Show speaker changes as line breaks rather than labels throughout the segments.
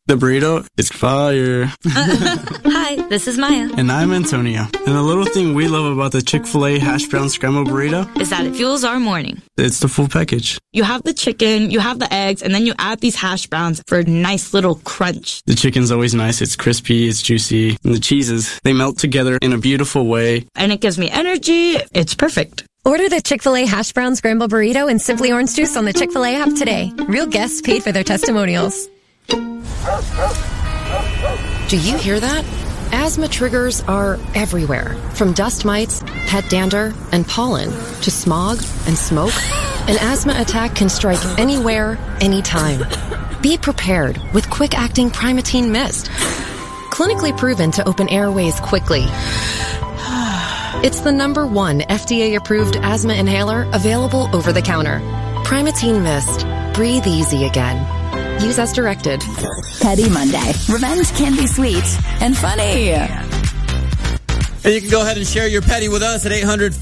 The burrito is fire.
Hi, this is Maya.
And I'm Antonio. And the little thing we love about the Chick-fil-A hash brown scramble burrito
is that it fuels our morning.
It's the full package.
You have the chicken, you have the eggs, and then you add these hash browns for a nice little crunch.
The chicken's always nice. It's crispy, it's juicy. And the cheeses, they melt together in a beautiful way.
And it gives me energy. It's perfect.
Order the Chick-fil-A Hash Brown Scramble Burrito and Simply Orange Juice on the Chick-fil-A app today. Real guests paid for their testimonials.
Do you hear that? Asthma triggers are everywhere, from dust mites, pet dander, and pollen, to smog and smoke. An asthma attack can strike anywhere, anytime. Be prepared with quick-acting Primatene Mist. Clinically proven to open airways quickly. It's the #1 FDA-approved asthma inhaler available over the counter. Primatene Mist. Breathe easy again. Use as directed.
Petty Monday. Revenge can be sweet and funny.
And you can go ahead and share your petty with us at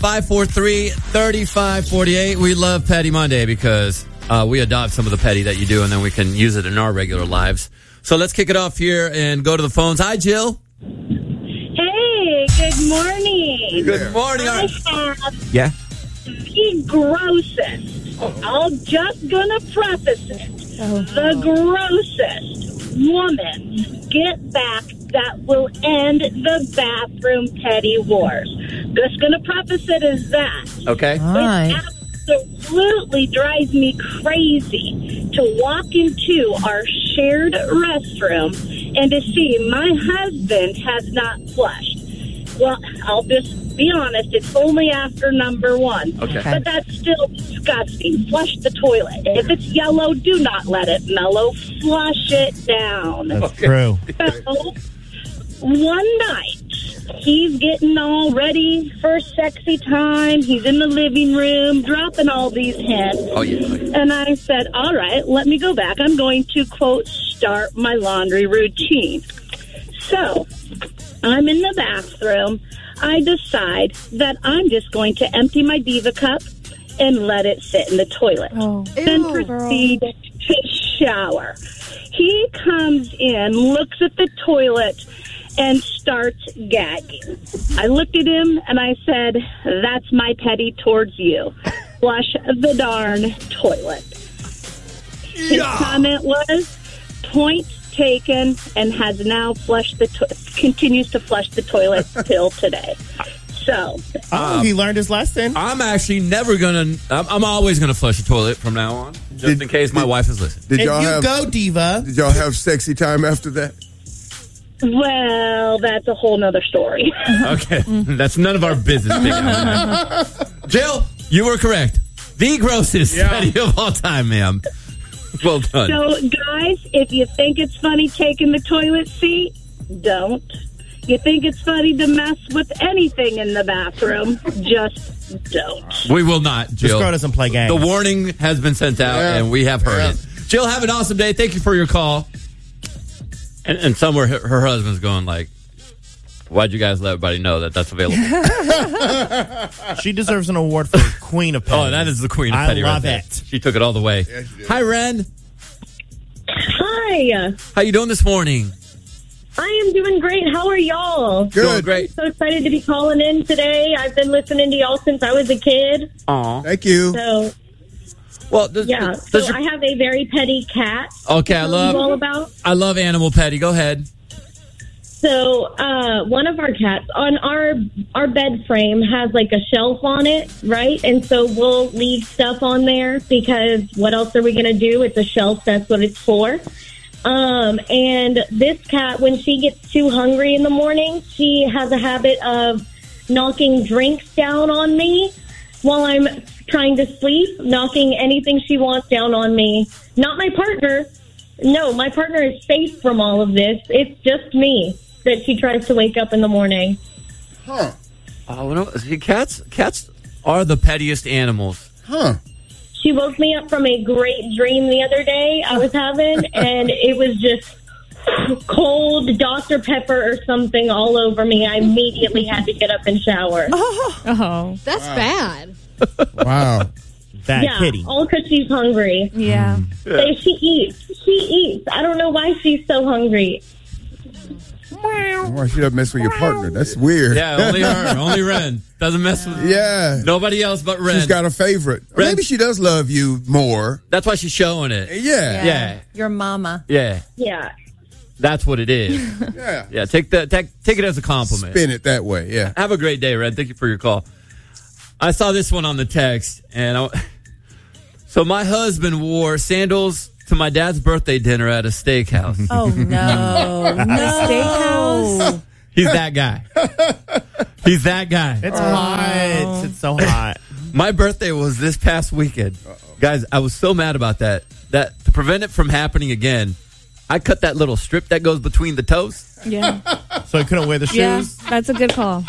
800-543-3548. We love Petty Monday because we adopt some of the petty that you do, and then we can use it in our regular lives. So let's kick it off here and go to the phones. Hi, Jill.
Hey, good morning.
Good morning.
I have
Yeah.
the grossest. I'm just going to preface it. The grossest woman's get back that will end the bathroom petty wars. Just going to preface it as that.
Okay.
It absolutely drives me crazy to walk into our shared restroom and to see my husband has not flushed. Well, I'll just be honest, it's only after number 1.
Okay.
But that's still disgusting. Flush the toilet. If it's yellow, do not let it mellow. Flush it down.
That's true.
So, one night, he's getting all ready for sexy time. He's in the living room, dropping all these hints.
Oh, yeah.
And I said, all right, let me go back. I'm going to, quote, start my laundry routine. So, I'm in the bathroom. I decide that I'm just going to empty my Diva cup and let it sit in the toilet. Then proceed to shower. He comes in, looks at the toilet, and starts gagging. I looked at him and I said, that's my petty towards you. Flush the darn toilet. His comment was, point taken, and has now continues to flush the toilet till today. So,
he learned his lesson.
I'm actually I'm always gonna flush the toilet from now on, just in case my wife is listening.
Did y'all go, Diva?
Did y'all have sexy time after that?
well, that's a whole nother story.
Okay, that's none of our business. Jill, you were correct. The grossest petty of all time, ma'am. Well done.
So, guys, if you think it's funny taking the toilet seat, don't. You think it's funny to mess with anything in the bathroom, just don't.
We will not, Jill.
This girl doesn't play games.
The warning has been sent out, and we have heard it. Jill, have an awesome day. Thank you for your call. And somewhere her husband's going like, why'd you guys let everybody know that that's available?
She deserves an award for Queen of Petty.
Oh, that is the Queen of Petty.
I love
right
it.
She took it all the way.
Yeah,
Hi, Ren.
Hi.
How you doing this morning?
I am doing great. How are y'all?
Doing great.
So excited to be calling in today. I've been listening to y'all since I was a kid.
Aw.
Thank you.
So,
Well,
I have a very petty cat.
Okay,
to tell you all about.
I love animal petty. Go ahead.
So, one of our cats on our bed frame has like a shelf on it, right? And so we'll leave stuff on there because what else are we going to do? It's a shelf. That's what it's for. And this cat, when she gets too hungry in the morning, she has a habit of knocking drinks down on me while I'm trying to sleep, knocking anything she wants down on me. Not my partner. No, my partner is safe from all of this. It's just me that she tries to wake up in the morning.
Huh.
See, cats are the pettiest animals.
Huh.
She woke me up from a great dream the other day I was having, and it was just cold Dr. Pepper or something all over me. I immediately had to get up and shower.
Oh, that's bad.
Wow.
bad kitty.
All because she's hungry.
Yeah.
She eats. I don't know why she's so hungry.
Why she doesn't mess with your partner? That's weird.
Yeah, only her. Only Ren. Doesn't mess with nobody else but Ren.
She's got a favorite. Or maybe she does love you more.
That's why she's showing it.
Yeah.
Your mama.
Yeah.
Yeah.
That's what it is. Yeah. Take it as a compliment.
Spin it that way. Yeah.
Have a great day, Ren. Thank you for your call. I saw this one on the text, and so my husband wore sandals to my dad's birthday dinner at a steakhouse.
Oh, no.
Steakhouse?
He's that guy. He's that guy.
It's hot. It's so hot.
My birthday was this past weekend. Guys, I was so mad about that. That to prevent it from happening again, I cut that little strip that goes between the toes.
Yeah.
So he couldn't wear the shoes?
Yeah, that's a good call.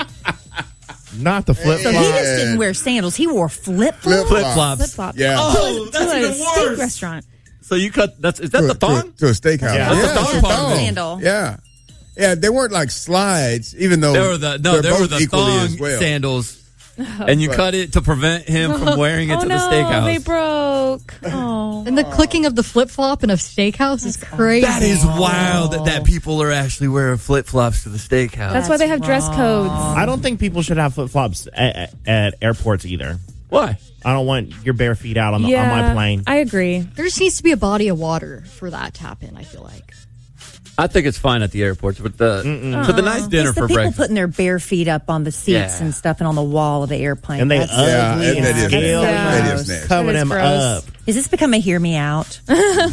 Not the flip-flops.
So he just didn't wear sandals. He wore flip-flops.
Flip-flops.
Flip-flops.
Yeah.
Oh, that's
to a
even
steak
worse.
restaurant.
So you cut, is that the thong?
To a steakhouse.
Yeah.
That's the thong part of it.
Sandal.
Yeah. Yeah, they weren't like slides, even though
They were the
equally
thong
as well.
sandals. And you cut it to prevent him from wearing it to the steakhouse.
They broke. Oh.
And the clicking of the flip-flop in a steakhouse is crazy.
That is wild that people are actually wearing flip-flops to the steakhouse.
That's why they have dress codes.
I don't think people should have flip-flops at airports either.
Why?
I don't want your bare feet out on my plane.
I agree.
There just needs to be a body of water for that to happen, I feel like.
I think it's fine at the airports, but to the nice dinner
It's the
for
people
breakfast.
putting their bare feet up on the seats
Yeah.
and stuff and on the wall of the airplane.
And they
That's
ugly and
that is
scale
that is nasty.
cover
That is
them
gross.
up.
Is this become a hear me out?
Sounds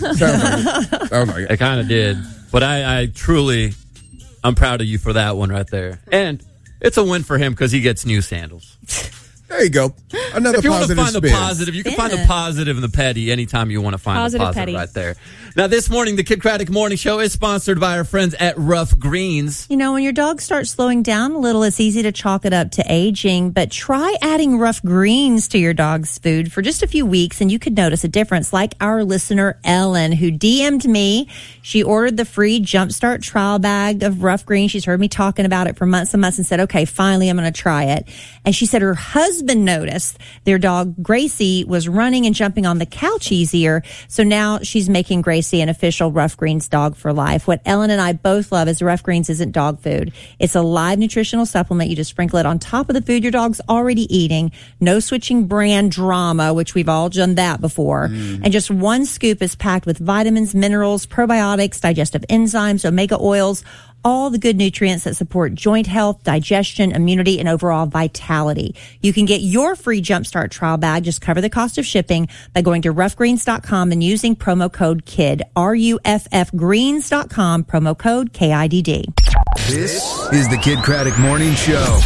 like it.
It kind of did. But I truly, I'm proud of you for that one right there. And it's a win for him because he gets new sandals.
There you go. Another
If you want to
positive
find the
spin.
positive, you can
Spin
find the
it.
positive and the petty anytime you want to find
Positive,
the positive
petty.
right there. Now, this morning, the Kid Craddock Morning Show is sponsored by our friends at Rough Greens.
You know, when your dog starts slowing down a little, it's easy to chalk it up to aging, but try adding Rough Greens to your dog's food for just a few weeks and you could notice a difference, like our listener, Ellen, who DM'd me. She ordered the free Jumpstart trial bag of Rough Greens. She's heard me talking about it for months and months and said, okay, finally I'm going to try it. And she said her husband noticed their dog Gracie was running and jumping on the couch easier. So now she's making Gracie an official Rough Greens dog for life. What Ellen and I both love is Rough Greens isn't dog food. It's a live nutritional supplement. You just sprinkle it on top of the food your dog's already eating. No switching brand drama, which we've all done that before. And just one scoop is packed with vitamins, minerals, probiotics, digestive enzymes, omega oils, all the good nutrients that support joint health, digestion, immunity, and overall vitality. You can get your free Jumpstart trial bag. Just cover the cost of shipping by going to roughgreens.com and using promo code KID, RUFFgreens.com, promo code KIDD.
This is the Kid Craddock Morning Show.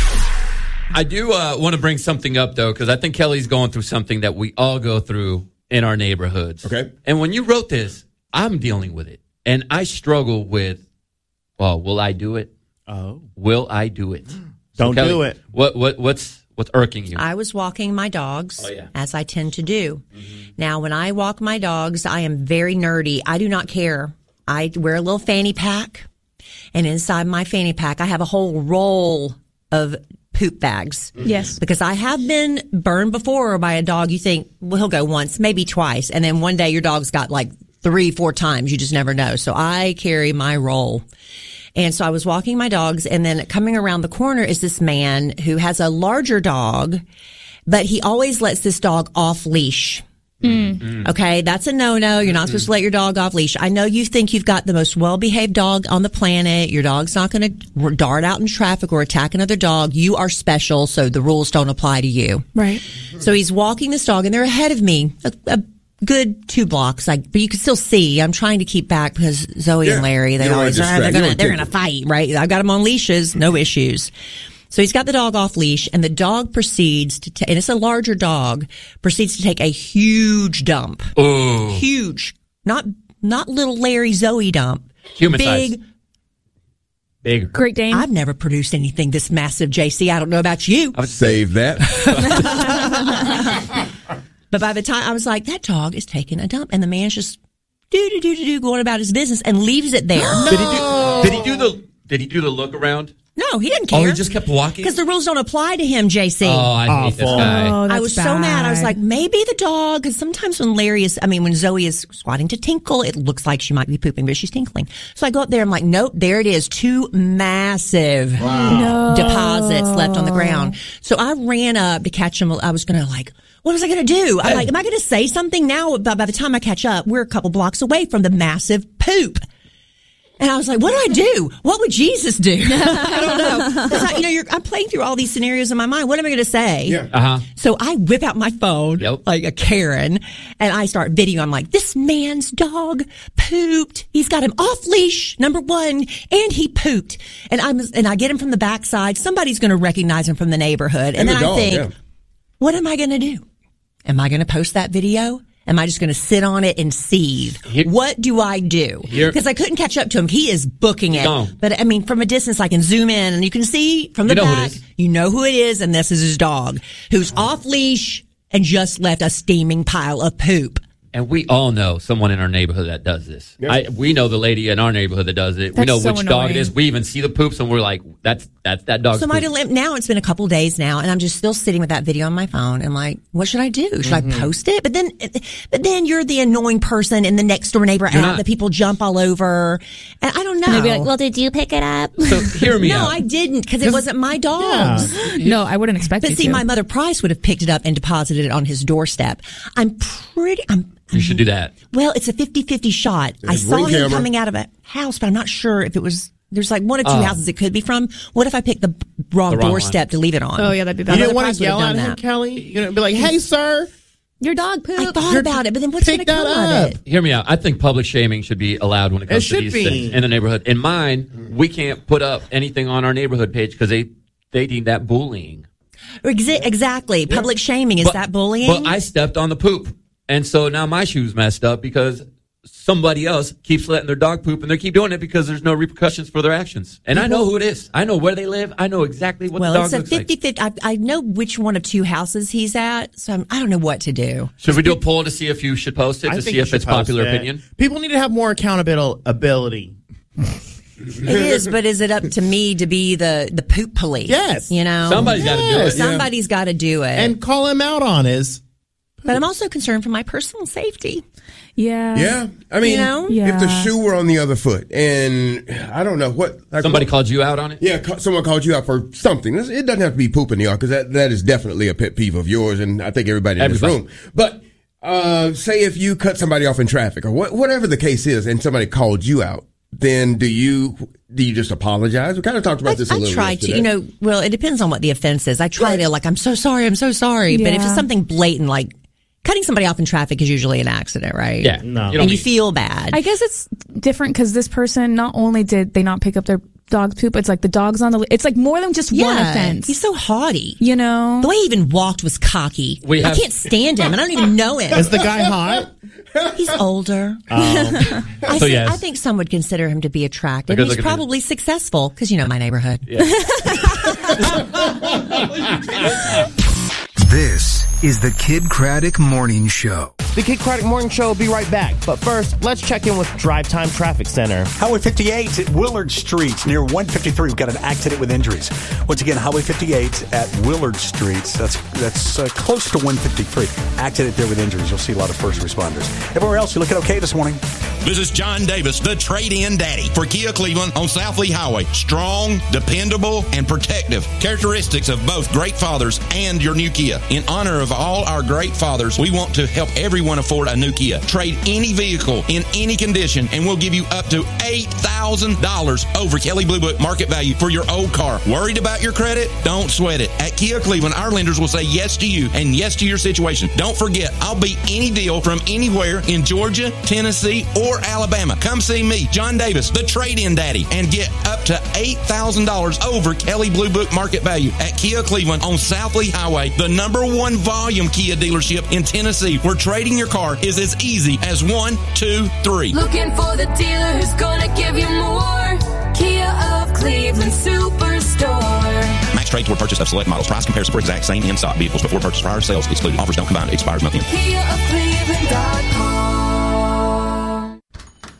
I do want to bring something up, though, because I think Kelly's going through something that we all go through in our neighborhoods.
Okay.
And when you wrote this, I'm dealing with it. And I struggle with, well, will I do it?
Oh.
Will I do it?
Don't
Kelly,
do it.
What's irking you?
I was walking my dogs,
Oh, yeah.
as I tend to do. Now, when I walk my dogs, I am very nerdy. I do not care. I wear a little fanny pack, and inside my fanny pack, I have a whole roll of poop bags.
Yes.
Because I have been burned before by a dog. You think, well, he'll go once, maybe twice, and then one day your dog's got like 3-4 times. You just never know. So I carry my roll. And so I was walking my dogs, and then coming around the corner is this man who has a larger dog, but he always lets this dog off leash. Okay, that's a no-no. You're not supposed to let your dog off leash. I know you think you've got the most well-behaved dog on the planet. Your dog's not going to dart out in traffic or attack another dog. You are special, so the rules don't apply to you.
Right.
So he's walking this dog, and they're ahead of me, a good 2 blocks. But you can still see. I'm trying to keep back because Zoe and Larry, they always they're gonna fight, right? I've got them on leashes, no issues. So he's got the dog off leash, and the dog proceeds to, and it's a larger dog, proceeds to take a huge dump.
Oh,
Huge, not little Larry Zoe dump.
human
Big.
size. Bigger.
Great Dane.
I've never produced anything this massive, JC. I don't know about you.
Save that.
But by the time I was like, that dog is taking a dump, and the man's just do going about his business and leaves it there.
Did he do the look around?
No, he didn't care.
Oh, he just kept walking?
Because the rules don't apply to him, JC.
Oh, I hate this guy.
Oh, that's
I was so mad. I was like, maybe the dog, because sometimes when Zoe is squatting to tinkle, it looks like she might be pooping, but she's tinkling. So I go up there, I'm like, nope, there it is. 2 massive deposits left on the ground. So I ran up to catch him. I was going to what was I going to do? I'm like, am I going to say something now? By the time I catch up, we're a couple blocks away from the massive poop. And I was like, what do I do? What would Jesus do? I don't know. 'Cause I'm playing through all these scenarios in my mind. What am I going to say?
Yeah.
So I whip out my phone like a Karen and I start video. I'm like, this man's dog pooped. He's got him off leash, number 1, and he pooped. And I get him from the backside. Somebody's going to recognize him from the neighborhood. And then I think, what am I going to do? Am I going to post that video? Am I just going to sit on it and seethe? What do I do? Because I couldn't catch up to him. He is booking it.
No.
But I mean, from a distance, I can zoom in and you can see from the back. You know who it is, and this is his dog, who's off leash and just left a steaming pile of poop.
And we all know someone in our neighborhood that does this. Yep. We know the lady in our neighborhood that does it. We know which dog it is. We even see the poops, and we're like, that's that dog's poop.
So now it's been a couple days now, and I'm just still sitting with that video on my phone. I'm like, what should I do? Should I post it? But then you're the annoying person in the next door neighbor app that people jump all over. And I don't know.
And they'll be like, well, did you pick it up?
So hear me out.
No, I didn't, because it wasn't my dog's.
Yeah. No, I wouldn't expect
But
you
see,
to.
my mother Price would have picked it up and deposited it on his doorstep.
You should do that.
Well, it's a 50-50 shot. I saw him coming out of a house, but I'm not sure if it was. There's like 1 or 2 houses it could be from. What if I picked the wrong doorstep to leave it on?
Oh, yeah, that'd be bad.
You didn't want to yell at him, Kelly? You're going to be like, hey, sir.
Your dog pooped.
I thought about it, but then what's going to come of it?
Hear me out. I think public shaming should be allowed when it comes to these things in the neighborhood. In mine, we can't put up anything on our neighborhood page because they deem that bullying.
Exactly. Public shaming. Is that bullying?
But I stepped on the poop. And so now my shoe's messed up because somebody else keeps letting their dog poop, and they keep doing it because there's no repercussions for their actions. And I know who it is. I know where they live. I know exactly what the dog looks like.
It's a 50-50. I know which one of 2 houses he's at, so I don't know what to do.
Should we do a poll to see if you should post it, to see if it's popular opinion?
People need to have more accountability.
It is, but is it up to me to be the poop police?
Yes.
Somebody's got to do it.
Somebody's got to do it.
And call him out on his.
But I'm also concerned for my personal safety.
Yeah.
Yeah. I mean, if the shoe were on the other foot, and I don't know what.
Somebody called you out on it?
Yeah, someone called you out for something. It doesn't have to be poop in the yard, because that is definitely a pet peeve of yours, and I think everybody in this room. But say if you cut somebody off in traffic, or whatever the case is, and somebody called you out, then do you just apologize? We kind of talked about this a little bit.
I try to, well, it depends on what the offense is. I try to, I'm so sorry. Yeah. But if it's something blatant, like cutting somebody off in traffic is usually an accident, right?
Yeah.
No. And you feel bad.
I guess it's different because this person, not only did they not pick up their dog's poop, it's like the dog's on it's like more than just one offense.
He's so haughty.
The
way he even walked was cocky. I can't stand him. I don't even know him.
Is the guy hot?
He's older. I think some would consider him to be attractive. He's probably successful because my neighborhood.
Yeah. This is the Kid Craddock Morning Show.
The Kid Craddock Morning Show will be right back. But first, let's check in with Drive Time Traffic Center.
Highway 58 at Willard Street near 153. We've got an accident with injuries. Once again, Highway 58 at Willard Street. That's close to 153. Accident there with injuries. You'll see a lot of first responders. Everywhere else, you looking okay this morning?
This is John Davis, the trade-in daddy for Kia Cleveland on South Lee Highway. Strong, dependable, and protective. Characteristics of both great fathers and your new Kia. In honor of all our great fathers, we want to help everyone afford a new Kia. Trade any vehicle in any condition, and we'll give you up to $8,000 over Kelley Blue Book market value for your old car. Worried about your credit? Don't sweat it. At Kia Cleveland, our lenders will say yes to you and yes to your situation. Don't forget, I'll beat any deal from anywhere in Georgia, Tennessee, or Alabama. Come see me, John Davis, the trade-in daddy, and get up to $8,000 over Kelley Blue Book market value at Kia Cleveland on South Lee Highway, the #1 volume Kia dealership in Tennessee, where trading your car is as easy as 1, 2, 3.
Looking for the dealer who's gonna give you more. Kia of Cleveland Superstore.
Max trade toward purchase of select models. Price comparison for exact same in-stock vehicles before purchase. Prior sales excluded. Offers don't combine. Expires month end.
KiaofCleveland.com.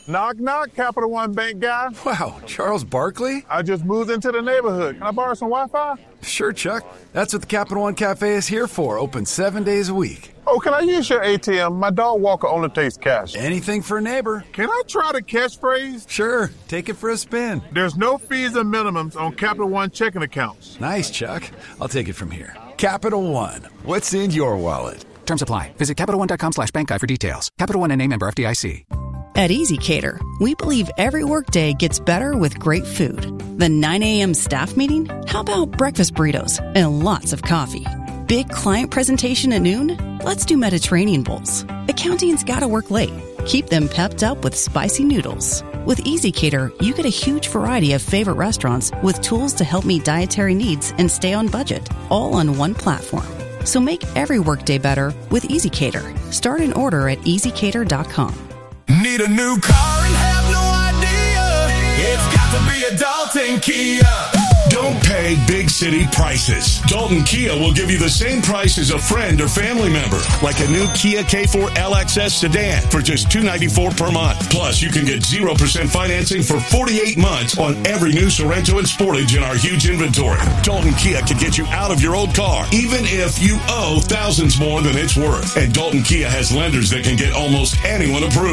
Knock, knock, Capital One Bank guy.
Wow, Charles Barkley?
I just moved into the neighborhood. Can I borrow some Wi-Fi?
Sure, Chuck. That's what the Capital One Cafe is here for. Open 7 days a week.
Oh, can I use your ATM? My dog Walker only takes cash.
Anything for a neighbor.
Can I try the catchphrase?
Sure, take it for a spin.
There's no fees or minimums on Capital One checking accounts.
Nice, Chuck. I'll take it from here. Capital One. What's in your wallet?
Terms apply. Visit CapitalOne.com/bankguide for details. Capital One and a member FDIC.
At EasyCater, we believe every workday gets better with great food. The 9 a.m. staff meeting? How about breakfast burritos and lots of coffee? Big client presentation at noon? Let's do Mediterranean bowls. Accounting's gotta work late. Keep them pepped up with spicy noodles. With EasyCater, you get a huge variety of favorite restaurants with tools to help meet dietary needs and stay on budget, all on one platform. So make every workday better with EasyCater. Start an order at EasyCater.com.
Need a new car and have no idea? It's got to be a Dalton Kia.
Don't pay big city prices. Dalton Kia will give you the same price as a friend or family member, like a new Kia K4 LXS sedan for just $294 per month. Plus, you can get 0% financing for 48 months on every new Sorento and Sportage in our huge inventory. Dalton Kia can get you out of your old car, even if you owe thousands more than it's worth. And Dalton Kia has lenders that can get almost anyone approved.